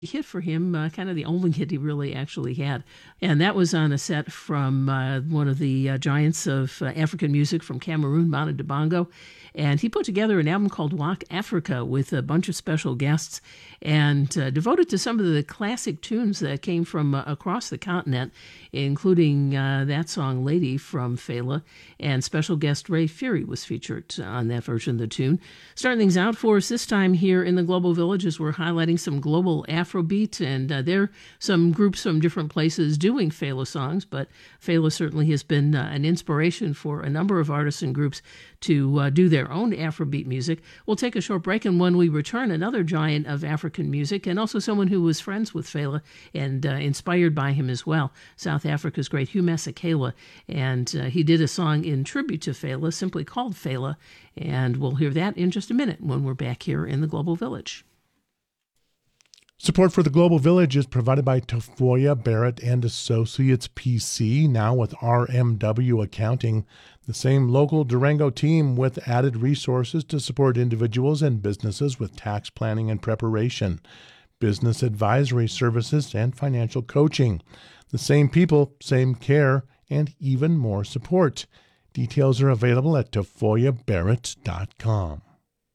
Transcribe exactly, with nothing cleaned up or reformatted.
hit for him, uh, kind of the only hit he really actually had. And that was on a set from uh, one of the uh, giants of uh, African music from Cameroon, Manu Dibango. And he put together an album called Walk Africa with a bunch of special guests and uh, devoted to some of the classic tunes that came from uh, across the continent, including uh, that song Lady from Fela. And special guest Ray Fury was featured on that version of the tune. Starting things out for us this time here in the Global Village as we're highlighting some global Afrobeat. And uh, there are some groups from different places doing Fela songs, but Fela certainly has been uh, an inspiration for a number of artists and groups to uh, do their own Afrobeat music. We'll take a short break, and when we return, another giant of African music and also someone who was friends with Fela and uh, inspired by him as well, South Africa's great Hugh Masekela. And uh, he did a song in tribute to Fela, simply called Fela, and we'll hear that in just a minute when we're back here in the Global Village. Support for the Global Village is provided by Tafoya, Barrett and Associates P C, now with R M W Accounting, the same local Durango team with added resources to support individuals and businesses with tax planning and preparation, business advisory services, and financial coaching. The same people, same care, and even more support. Details are available at tafoya barrett dot com.